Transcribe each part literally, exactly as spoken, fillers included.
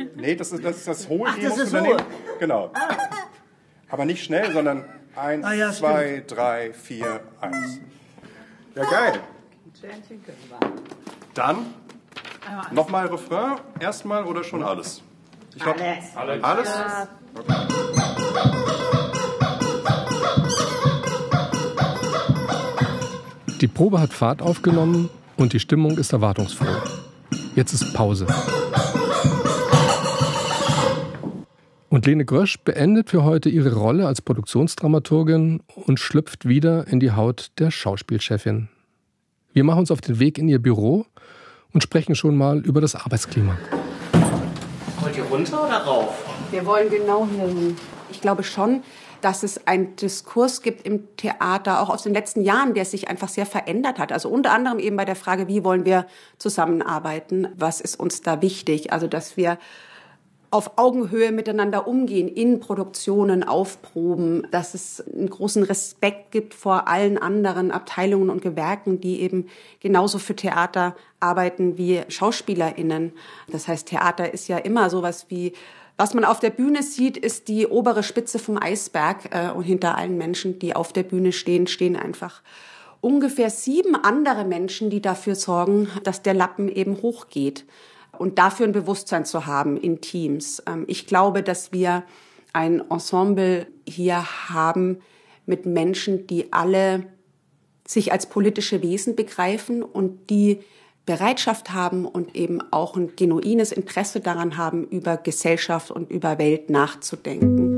Nee, das ist das, ist das hohe Ach, G das musst ist du dann hohe. nehmen. Genau. Aber nicht schnell, sondern eins, Ah, ja, zwei, drei, vier, eins. Ja, geil. Dann nochmal Refrain, erstmal oder schon alles? Ich glaub, Alles. Alles? Okay. Die Probe hat Fahrt aufgenommen und die Stimmung ist erwartungsvoll. Jetzt ist Pause. Und Lene Grösch beendet für heute ihre Rolle als Produktionsdramaturgin und schlüpft wieder in die Haut der Schauspielchefin. Wir machen uns auf den Weg in ihr Büro und sprechen schon mal über das Arbeitsklima. Wollt ihr runter oder rauf? Wir wollen genau hier hin. Ich glaube schon, dass es einen Diskurs gibt im Theater, auch aus den letzten Jahren, der sich einfach sehr verändert hat. Also unter anderem eben bei der Frage, wie wollen wir zusammenarbeiten? Was ist uns da wichtig? Also, dass wir auf Augenhöhe miteinander umgehen, in Produktionen, Aufproben, dass es einen großen Respekt gibt vor allen anderen Abteilungen und Gewerken, die eben genauso für Theater arbeiten wie SchauspielerInnen. Das heißt, Theater ist ja immer sowas wie, was man auf der Bühne sieht, ist die obere Spitze vom Eisberg. Äh, und hinter allen Menschen, die auf der Bühne stehen, stehen einfach ungefähr sieben andere Menschen, die dafür sorgen, dass der Lappen eben hochgeht. Und dafür ein Bewusstsein zu haben in Teams. Ich glaube, dass wir ein Ensemble hier haben mit Menschen, die alle sich als politische Wesen begreifen und die Bereitschaft haben und eben auch ein genuines Interesse daran haben, über Gesellschaft und über Welt nachzudenken.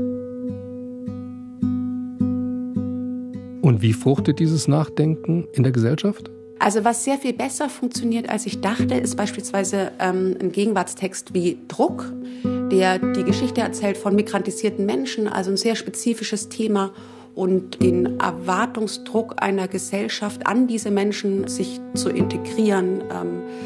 Und wie fruchtet dieses Nachdenken in der Gesellschaft? Also was sehr viel besser funktioniert, als ich dachte, ist beispielsweise ähm, ein Gegenwartstext wie Druck, der die Geschichte erzählt von migrantisierten Menschen, also ein sehr spezifisches Thema und den Erwartungsdruck einer Gesellschaft an diese Menschen, sich zu integrieren, ähm,